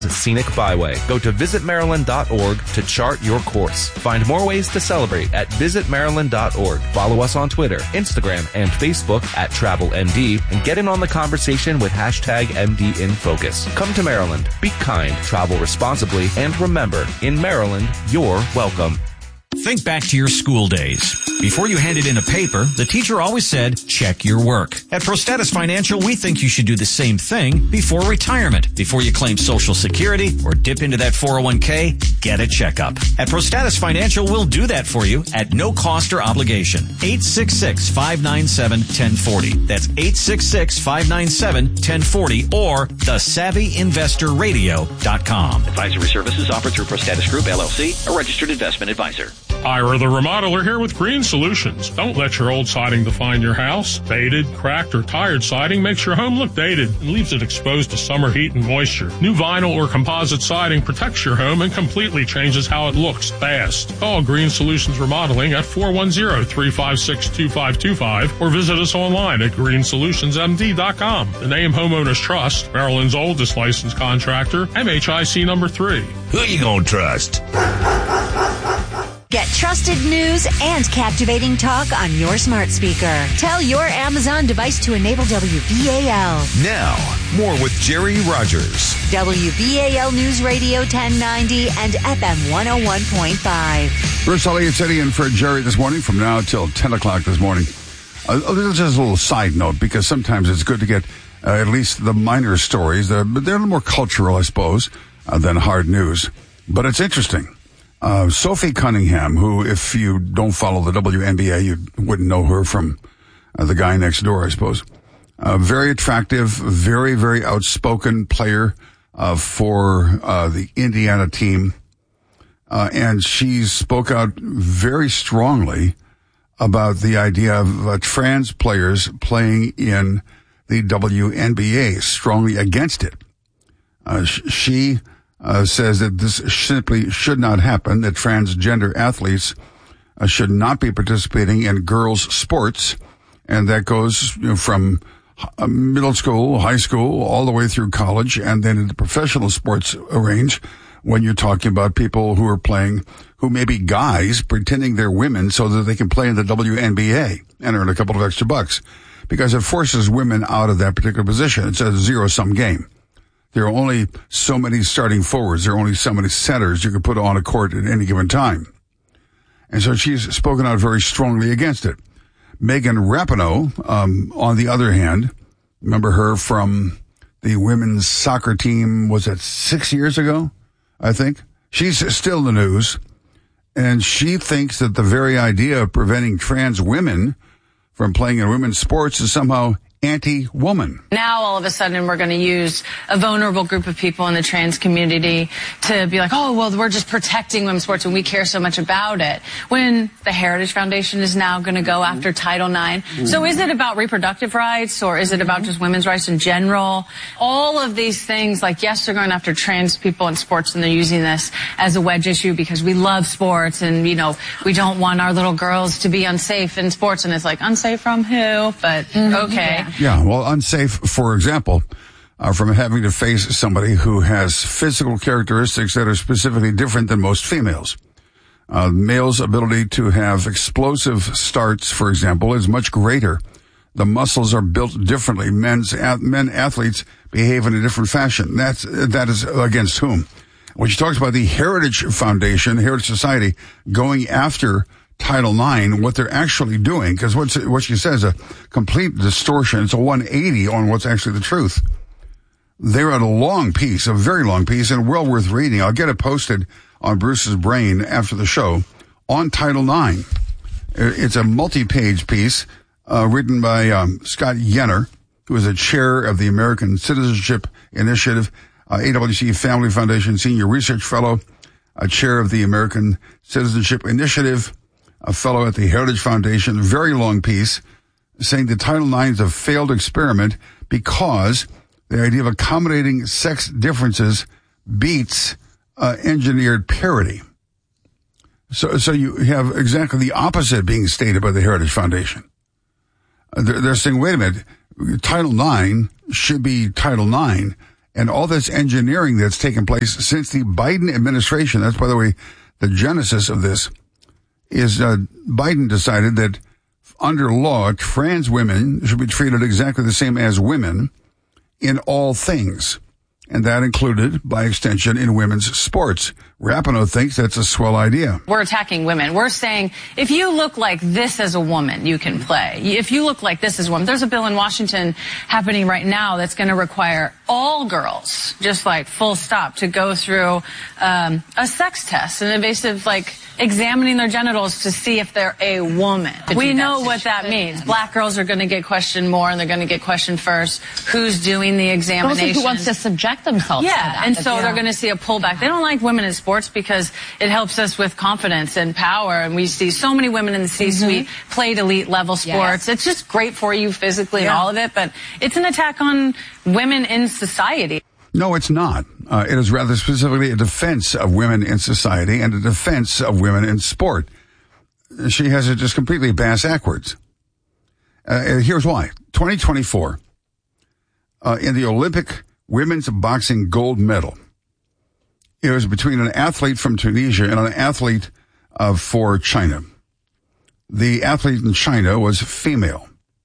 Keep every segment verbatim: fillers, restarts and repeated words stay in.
Scenic Byway. Go to visit maryland dot org to chart your course. Find more ways to celebrate at visit maryland dot org. Follow us on Twitter, Instagram, and Facebook at Travel M D and get in on the conversation with hashtag M D in Focus. Come to Maryland. Be kind, travel responsibly, and remember, in Maryland, you're welcome. Think back to your school days. Before you handed in a paper, the teacher always said, check your work. At ProStatus Financial, we think you should do the same thing before retirement. Before you claim Social Security or dip into that four oh one k, get a checkup. At ProStatus Financial, we'll do that for you at no cost or obligation. eight six six, five nine seven, one zero four zero. That's eight six six, five nine seven, one zero four zero or the savvy investor radio dot com. Advisory services offered through ProStatus Group, L L C, a registered investment advisor. Ira the Remodeler here with Green Solutions. Don't let your old siding define your house. Faded, cracked, or tired siding makes your home look dated and leaves it exposed to summer heat and moisture. New vinyl or composite siding protects your home and completely changes how it looks fast. Call Green Solutions Remodeling at four one zero, three five six, two five two five or visit us online at green solutions m d dot com. The name Homeowners Trust, Maryland's oldest licensed contractor, M H I C number three. Who you gonna trust? Get trusted news and captivating talk on your smart speaker. Tell your Amazon device to enable W B A L. Now, more with Jerry Rogers. W B A L News Radio ten ninety and F M one oh one point five. Bruce Elliott sitting in for Jerry this morning from now till ten o'clock this morning. Uh, just a little side note, because sometimes it's good to get uh, at least the minor stories. They're, they're a little more cultural, I suppose, uh, than hard news. But it's interesting. Uh, Sophie Cunningham, who, if you don't follow the W N B A, you wouldn't know her from uh, the guy next door, I suppose. Uh, very attractive, very, very outspoken player uh, for uh, the Indiana team. Uh, and she spoke out very strongly about the idea of uh, trans players playing in the W N B A, strongly against it. Uh, sh- she... Uh, says that this simply should not happen, that transgender athletes uh, should not be participating in girls' sports, and that goes you know, from uh, middle school, high school, all the way through college, and then into professional sports range when you're talking about people who are playing, who may be guys pretending they're women so that they can play in the W N B A and earn a couple of extra bucks, because it forces women out of that particular position. It's a zero-sum game. There are only so many starting forwards. There are only so many centers you can put on a court at any given time. And so she's spoken out very strongly against it. Megan Rapinoe, um, on the other hand, remember her from the women's soccer team, was it six years ago, I think? She's still in the news, and she thinks that the very idea of preventing trans women from playing in women's sports is somehow anti-woman. Now, all of a sudden, we're going to use a vulnerable group of people in the trans community to be like, oh, well, we're just protecting women's sports and we care so much about it. When the Heritage Foundation is now going to go after Title nine. Mm-hmm. So is it about reproductive rights, or is it about just women's rights in general? All of these things, like, yes, they're going after trans people in sports, and they're using this as a wedge issue because we love sports and, you know, we don't want our little girls to be unsafe in sports. And it's like, unsafe from who? But mm-hmm. okay. Yeah. Yeah, well, unsafe, for example, uh, from having to face somebody who has physical characteristics that are specifically different than most females. Uh, males' ability to have explosive starts, for example, is much greater. The muscles are built differently. Men's men athletes behave in a different fashion. That's that is against whom? When she talks about the Heritage Foundation, Heritage Society, going after Title nine, what they're actually doing, because what's what she says is a complete distortion. It's a one eighty on what's actually the truth. They're at a long piece, a very long piece, and well worth reading. I'll get it posted on Bruce's Brain after the show on Title nine. It's a multi-page piece uh, written by um, Scott Yenner, who is a chair of the American Citizenship Initiative, uh, A W C Family Foundation Senior Research Fellow, a chair of the American Citizenship Initiative, a fellow at the Heritage Foundation. Very long piece saying that Title nine is a failed experiment because the idea of accommodating sex differences beats uh, engineered parity. So, so you have exactly the opposite being stated by the Heritage Foundation. Uh, they're, they're saying, wait a minute, Title nine should be Title nine, and all this engineering that's taken place since the Biden administration. That's, by the way, the genesis of this is uh, Biden decided that under law, trans women should be treated exactly the same as women in all things. And that included, by extension, in women's sports. Rapinoe thinks that's a swell idea. We're attacking women. We're saying, if you look like this as a woman, you can play. If you look like this as a woman, there's a bill in Washington happening right now that's going to require all girls, just like full stop, to go through um, a sex test, an invasive, like, examining their genitals to see if they're a woman. We know what that means. Black girls are going to get questioned more, and they're going to get questioned first. Who's doing the examination? Also, who wants to subject themselves yeah, to that? and so yeah. they're going to see a pullback. They don't like women in sports because it helps us with confidence and power, and we see so many women in the C-suite mm-hmm. played elite level sports. Yes. It's just great for you physically yeah. and all of it, but it's an attack on women in society. No, it's not. Uh, it is rather specifically a defense of women in society and a defense of women in sport. She has it just completely bass-ackwards. Uh, here's why. twenty twenty-four, uh, in the Olympic women's boxing gold medal, it was between an athlete from Tunisia and an athlete uh, for China. The athlete in China was female.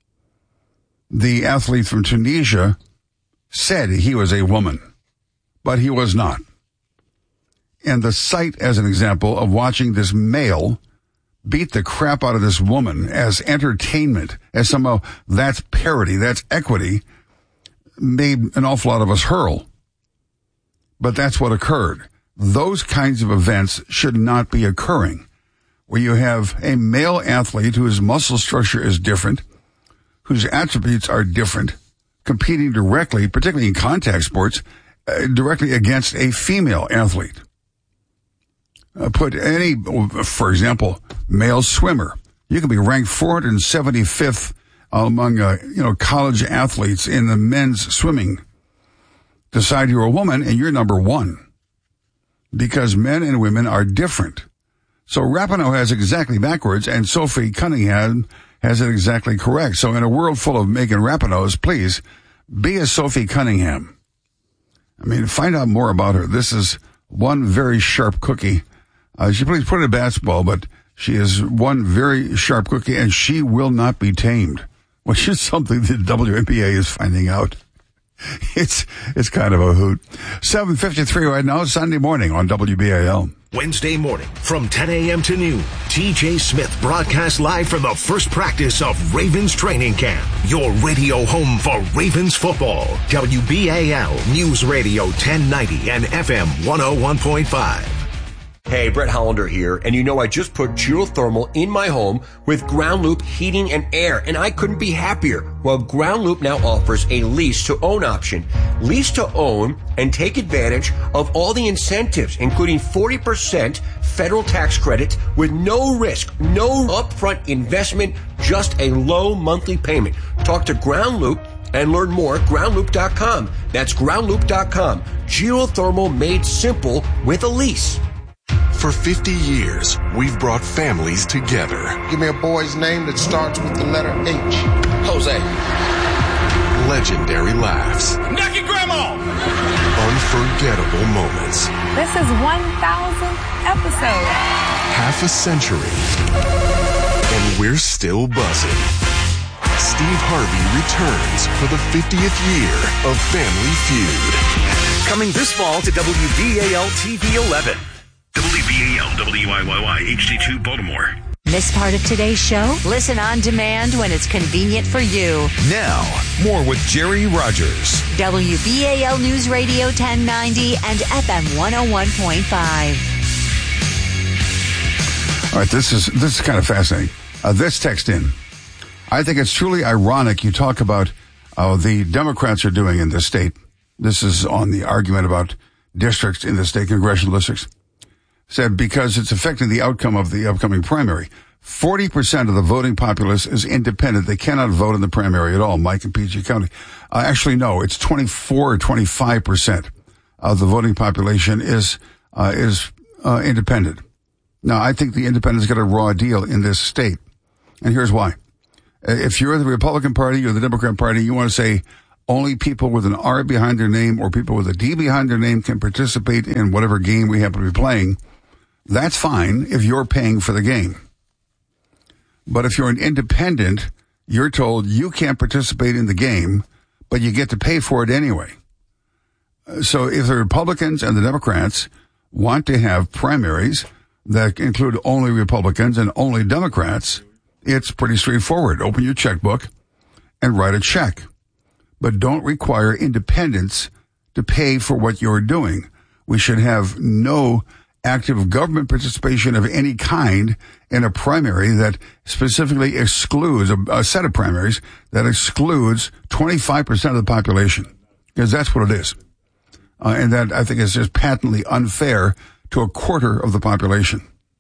The athlete from Tunisia said he was a woman, but he was not. And the sight, as an example, of watching this male beat the crap out of this woman as entertainment, as somehow that's parity, that's equity, made an awful lot of us hurl. But that's what occurred. Those kinds of events should not be occurring, where you have a male athlete whose muscle structure is different, whose attributes are different, competing directly, particularly in contact sports, uh, directly against a female athlete. Uh, put any, for example, male swimmer. You can be ranked four hundred seventy-fifth among, uh, you know, college athletes in the men's swimming. Decide you're a woman and you're number one. Because men and women are different. So Rapinoe has exactly backwards, and Sophie Cunningham has it exactly correct. So in a world full of Megan Rapinoes, please be a Sophie Cunningham. I mean, find out more about her. This is one very sharp cookie. Uh, she plays pretty basketball, but she is one very sharp cookie, and she will not be tamed, which is something the W N B A is finding out. It's it's kind of a hoot. seven fifty-three right now, Sunday morning on W B A L. Wednesday morning from ten a.m. to noon, T J Smith broadcasts live from the first practice of Ravens training camp. Your radio home for Ravens football. W B A L News Radio ten ninety and F M one oh one point five. Hey, Brett Hollander here, and you know I just put geothermal in my home with Ground Loop heating and air, and I couldn't be happier. Well, Ground Loop now offers a lease-to-own option. Lease-to-own and take advantage of all the incentives, including forty percent federal tax credit with no risk, no upfront investment, just a low monthly payment. Talk to Ground Loop and learn more at ground loop dot com. That's ground loop dot com. Geothermal made simple with a lease. For fifty years, we've brought families together. Give me a boy's name that starts with the letter H. Jose. Legendary laughs. Knock your grandma! Unforgettable moments. This is one thousandth episode. Half a century. And we're still buzzing. Steve Harvey returns for the fiftieth year of Family Feud. Coming this fall to W B A L T V eleven. W B A L W I Y Y H D two Baltimore. Miss part of today's show? Listen on demand when it's convenient for you. Now, more with Jerry Rogers. W B A L News Radio ten ninety and F M one oh one point five. All right, this is this is kind of fascinating. Uh, this text in. I think it's truly ironic you talk about uh, the Democrats are doing in this state. This is on the argument about districts in the state, congressional districts. Said because it's affecting the outcome of the upcoming primary. forty percent of the voting populace is independent. They cannot vote in the primary at all, Mike and P G County. Uh, actually, no, it's twenty-four or twenty-five percent of the voting population is uh, is uh, independent. Now, I think the independents got a raw deal in this state. And here's why. If you're the Republican Party or the Democrat Party, you want to say, only people with an R behind their name or people with a D behind their name can participate in whatever game we happen to be playing. That's fine if you're paying for the game. But if you're an independent, you're told you can't participate in the game, but you get to pay for it anyway. So if the Republicans and the Democrats want to have primaries that include only Republicans and only Democrats, it's pretty straightforward. Open your checkbook and write a check. But don't require independents to pay for what you're doing. We should have no active government participation of any kind in a primary that specifically excludes, a, a set of primaries that excludes twenty-five percent of the population. Because that's what it is. Uh, and that, I think, is just patently unfair to a quarter of the population.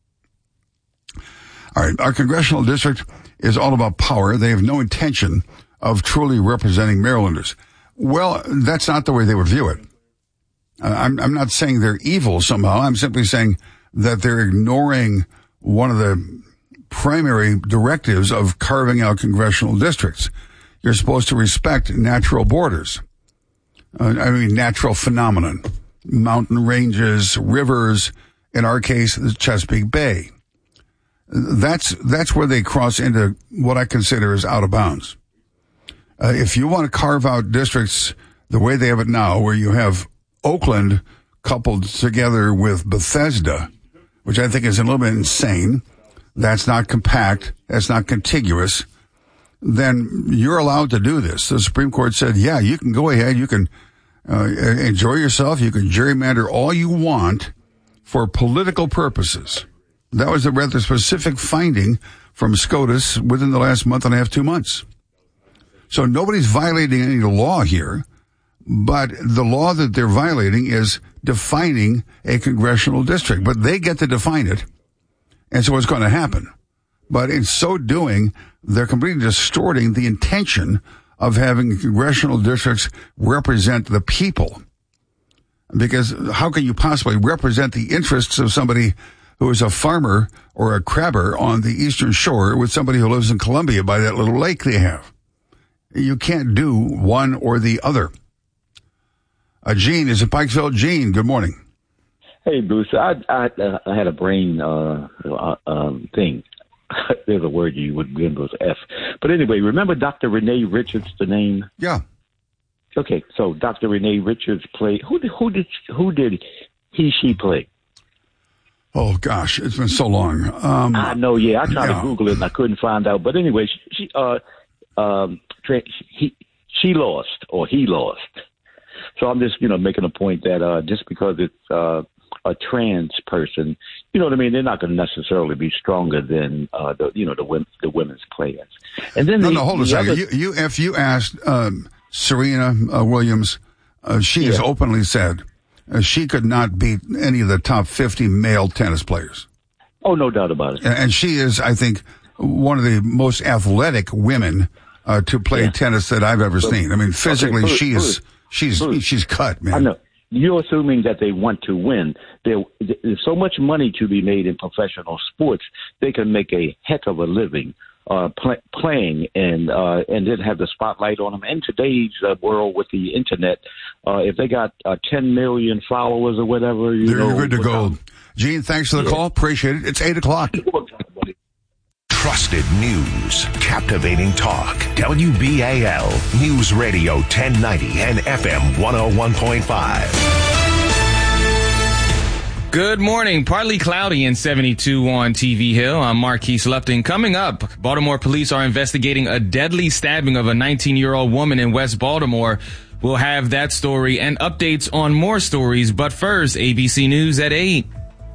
All right, our congressional district is all about power. They have no intention of truly representing Marylanders. Well, that's not the way they would view it. Uh, I'm, I'm not saying they're evil somehow. I'm simply saying that they're ignoring one of the primary directives of carving out congressional districts. You're supposed to respect natural borders. Uh, I mean, natural phenomenon. Mountain ranges, rivers, in our case, the Chesapeake Bay. That's, that's where they cross into what I consider is out of bounds. Uh, if you want to carve out districts the way they have it now, where you have Oakland coupled together with Bethesda, which I think is a little bit insane, that's not compact, that's not contiguous, then you're allowed to do this. The Supreme Court said, yeah, you can go ahead, you can uh, enjoy yourself, you can gerrymander all you want for political purposes. That was a rather specific finding from SCOTUS within the last month and a half, two months. So nobody's violating any law here, but the law that they're violating is defining a congressional district. But they get to define it, and so it's going to happen. But in so doing, they're completely distorting the intention of having congressional districts represent the people. Because how can you possibly represent the interests of somebody who is a farmer or a crabber on the Eastern Shore with somebody who lives in Columbia by that little lake they have? You can't do one or the other. Uh, Gene is in Pikesville. Gene, good morning. Hey, Bruce. I I, uh, I had a brain uh, uh, um, thing. There's a word you would begin with F. But anyway, remember Doctor Renee Richards, the name? Yeah. Okay, so Doctor Renee Richards played. Who did who did who did he she play? Oh gosh, it's been so long. Um, I know. Yeah, I tried yeah. to Google it and I couldn't find out. But anyway, she, she uh um he she lost or he lost. So I'm just, you know, making a point that uh, just because it's uh, a trans person, you know what I mean, they're not going to necessarily be stronger than uh, the, you know, the women, the women's players. And then no, the, no, hold a second. Other... You, you, if you asked um, Serena uh, Williams, uh, she yeah. has openly said uh, she could not beat any of the top fifty male tennis players. Oh, no doubt about it. And she is, I think, one of the most athletic women uh, to play yeah. tennis that I've ever but, seen. I mean, physically, okay, Bruce, she is. Bruce. She's Bruce, she's cut, man. I know. You're assuming that they want to win. There, there's so much money to be made in professional sports. They can make a heck of a living uh, pl- playing and uh, and then have the spotlight on them. In today's uh, world with the internet, uh, if they got uh, ten million followers or whatever, you they're know, good to go. Them. Gene, thanks for the yeah. call. Appreciate it. It's eight o'clock. Trusted news, captivating talk. W B A L News Radio ten ninety and F M one oh one point five. Good morning. Partly cloudy and seventy-two on T V Hill. I'm Marquise Lupton. Coming up, Baltimore police are investigating a deadly stabbing of a nineteen-year-old woman in West Baltimore. We'll have that story and updates on more stories. But first, A B C News at eight.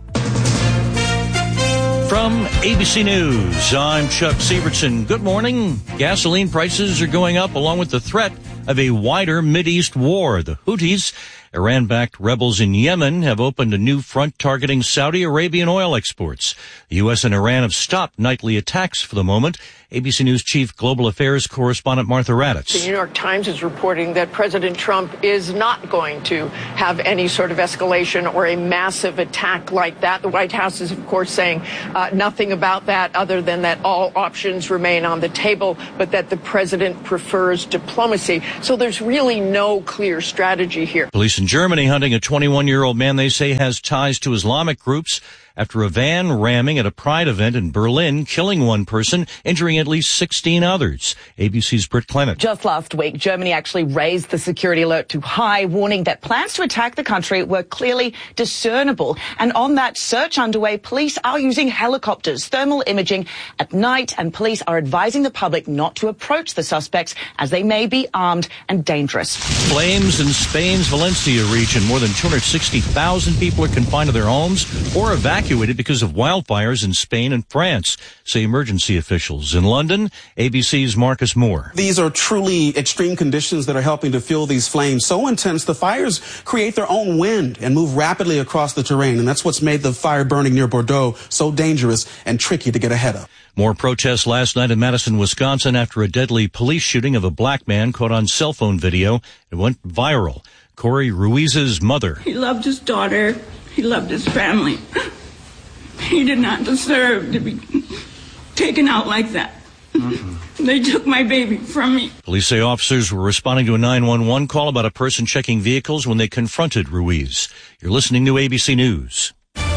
From A B C News, I'm Chuck Sievertson. Good morning. Gasoline prices are going up along with the threat of a wider Mideast war. The Houthis Iran-backed rebels in Yemen have opened a new front targeting Saudi Arabian oil exports. The U S and Iran have stopped nightly attacks for the moment. A B C News Chief Global Affairs Correspondent Martha Raddatz. The New York Times is reporting that President Trump is not going to have any sort of escalation or a massive attack like that. The White House is, of course, saying uh, nothing about that other than that all options remain on the table, but that the president prefers diplomacy. So there's really no clear strategy here. Police in Germany hunting a twenty-one-year-old man they say has ties to Islamic groups after a van ramming at a Pride event in Berlin, killing one person, injuring at least sixteen others. A B C's Britt Clement. Just last week, Germany actually raised the security alert to high, warning that plans to attack the country were clearly discernible. And on that search underway, police are using helicopters, thermal imaging at night, and police are advising the public not to approach the suspects as they may be armed and dangerous. Flames in Spain's Valencia region. More than two hundred sixty thousand people are confined to their homes or evacuated because of wildfires in Spain and France, say emergency officials. In London, A B C's Marcus Moore. These are truly extreme conditions that are helping to fuel these flames so intense the fires create their own wind and move rapidly across the terrain. And that's what's made the fire burning near Bordeaux so dangerous and tricky to get ahead of. More protests last night in Madison, Wisconsin after a deadly police shooting of a black man caught on cell phone video. It went viral. Corey Ruiz's mother. He loved his daughter. He loved his family. He did not deserve to be taken out like that. Mm-hmm. They took my baby from me. Police say officers were responding to a nine one one call about a person checking vehicles when they confronted Ruiz. You're listening to A B C News.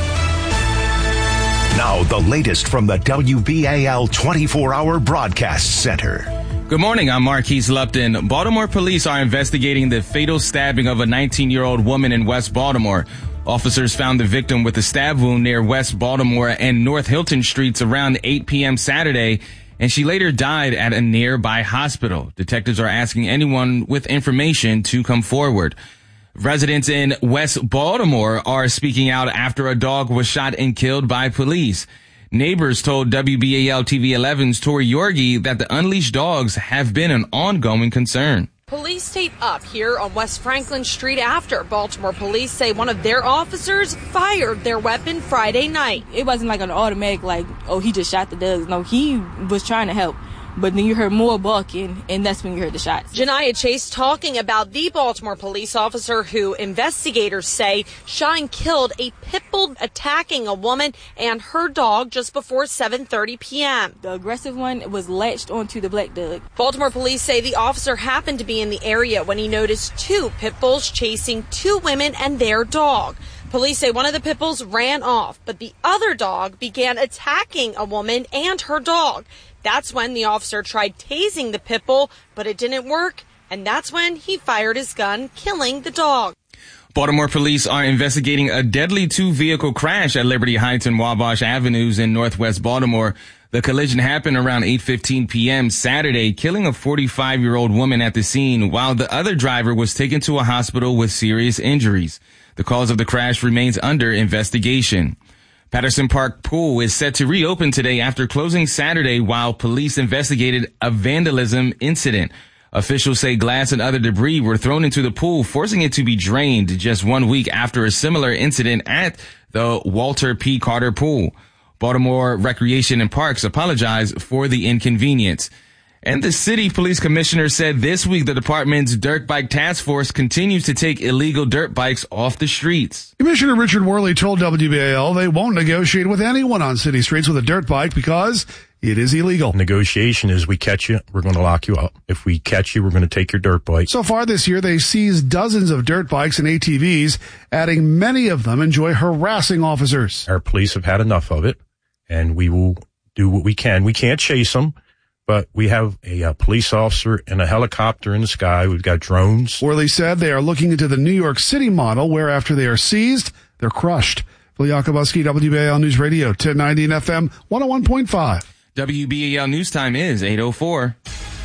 Now the latest from the W B A L twenty-four hour Broadcast Center. Good morning, I'm Marquise Lupton. Baltimore police are investigating the fatal stabbing of a nineteen-year-old woman in West Baltimore. Officers found the victim with a stab wound near West Baltimore and North Hilton Streets around eight p.m. Saturday, and she later died at a nearby hospital. Detectives are asking anyone with information to come forward. Residents in West Baltimore are speaking out after a dog was shot and killed by police. Neighbors told W B A L T V eleven's Tori Yorgi that the unleashed dogs have been an ongoing concern. Police tape up here on West Franklin Street after Baltimore police say one of their officers fired their weapon Friday night. It wasn't like an automatic, like, oh, he just shot the dogs. No, he was trying to help. But then you heard more barking, and that's when you heard the shots. Janiyah Chase talking about the Baltimore police officer who investigators say shot and killed a pit bull attacking a woman and her dog just before seven thirty p.m. The aggressive one was latched onto the black dog. Baltimore police say the officer happened to be in the area when he noticed two pit bulls chasing two women and their dog. Police say one of the pit bulls ran off, but the other dog began attacking a woman and her dog. That's when the officer tried tasing the pit bull, but it didn't work, and that's when he fired his gun, killing the dog. Baltimore police are investigating a deadly two-vehicle crash at Liberty Heights and Wabash Avenues in northwest Baltimore. The collision happened around eight fifteen p.m. Saturday, killing a forty-five-year-old woman at the scene, while the other driver was taken to a hospital with serious injuries. The cause of the crash remains under investigation. Patterson Park Pool is set to reopen today after closing Saturday while police investigated a vandalism incident. Officials say glass and other debris were thrown into the pool, forcing it to be drained just one week after a similar incident at the Walter P. Carter Pool. Baltimore Recreation and Parks apologized for the inconvenience. And the city police commissioner said this week the department's dirt bike task force continues to take illegal dirt bikes off the streets. Commissioner Richard Worley told W B A L they won't negotiate with anyone on city streets with a dirt bike because it is illegal. Negotiation is we catch you, we're going to lock you up. If we catch you, we're going to take your dirt bike. So far this year, they seized dozens of dirt bikes and A T Vs, adding many of them enjoy harassing officers. Our police have had enough of it, and we will do what we can. We can't chase them. But we have a, a police officer and a helicopter in the sky. We've got drones. Worley said they are looking into the New York City model, where after they are seized, they're crushed. Phil Yakubuski, W B A L News Radio, ten ninety and F M, one oh one point five. W B A L News Time is eight oh four.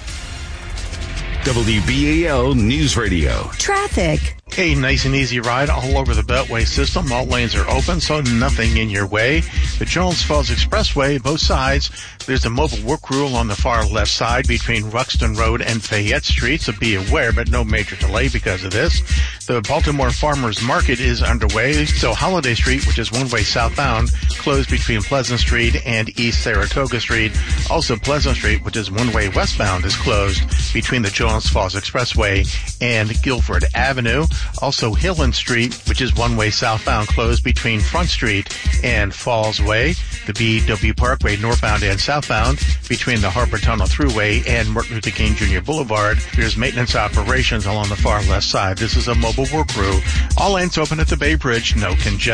W B A L News Radio. Traffic. Okay, nice and easy ride all over the Beltway system. All lanes are open, so nothing in your way. The Jones Falls Expressway, both sides, there's a mobile work rule on the far left side between Ruxton Road and Fayette Street, so be aware, but no major delay because of this. The Baltimore Farmers Market is underway, so Holiday Street, which is one-way southbound, closed between Pleasant Street and East Saratoga Street. Also, Pleasant Street, which is one-way westbound, is closed between the Jones Falls Expressway and Guilford Avenue. Also, Hillen Street, which is one-way southbound, closed between Front Street and Falls Way. The B W Parkway, northbound and southbound, between the Harbor Tunnel Thruway and Martin Luther King Junior Boulevard. There's maintenance operations along the far left side. This is a mobile work crew. All lanes open at the Bay Bridge. No congestion.